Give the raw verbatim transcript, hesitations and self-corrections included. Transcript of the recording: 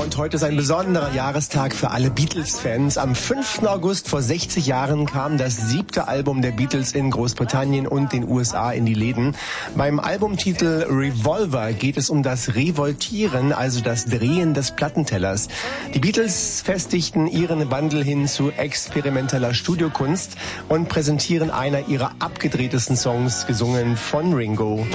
Und heute ist ein besonderer Jahrestag für alle Beatles-Fans. Am fünften August vor sechzig Jahren kam das siebte Album der Beatles in Großbritannien und den U S A in die Läden. Beim Albumtitel Revolver geht es um das Revoltieren, also das Drehen des Plattentellers. Die Beatles festigten ihren Wandel hin zu experimenteller Studiokunst und präsentieren einer ihrer abgedrehtesten Songs, gesungen von Ringo.